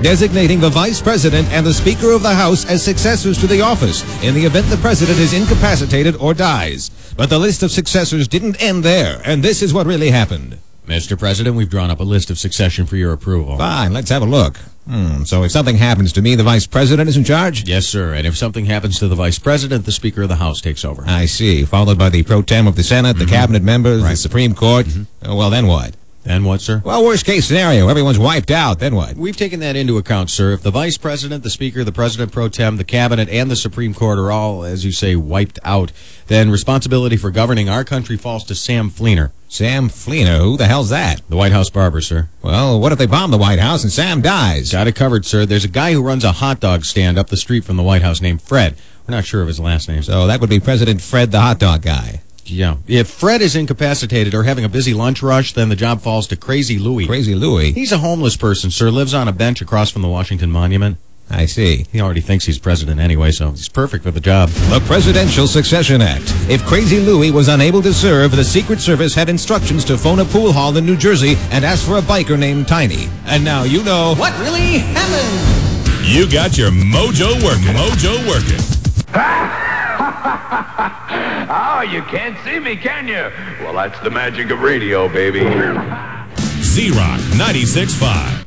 designating the Vice President and the Speaker of the House as successors to the office in the event the President is incapacitated or dies. But the list of successors didn't end there, and this is what really happened. Mr. President, we've drawn up a list of succession for your approval. Fine, let's have a look. So if something happens to me, the Vice President is in charge? Yes, sir. And if something happens to the Vice President, the Speaker of the House takes over. I see. Followed by the pro tem of the Senate, the cabinet members, the Supreme Court. Well, then what? Then what, sir? Well, worst case scenario, everyone's wiped out. Then what? We've taken that into account, sir. If the Vice President, the Speaker, the President pro tem, the Cabinet, and the Supreme Court are all, as you say, wiped out, then responsibility for governing our country falls to Sam Fleener. Sam Fleener? Who the hell's that? The White House barber, sir. Well, what if they bomb the White House and Sam dies? Got it covered, sir. There's a guy who runs a hot dog stand up the street from the White House named Fred. We're not sure of his last name. So that would be President Fred the hot dog guy. Yeah. If Fred is incapacitated or having a busy lunch rush, then the job falls to Crazy Louie. Crazy Louie? He's a homeless person, sir. Lives on a bench across from the Washington Monument. I see. He already thinks he's president anyway, so he's perfect for the job. The Presidential Succession Act. If Crazy Louie was unable to serve, the Secret Service had instructions to phone a pool hall in New Jersey and ask for a biker named Tiny. And now you know what really happened. You got your mojo working. Oh, you can't see me, can you? Well, that's the magic of radio, baby. Z-Rock 96.5.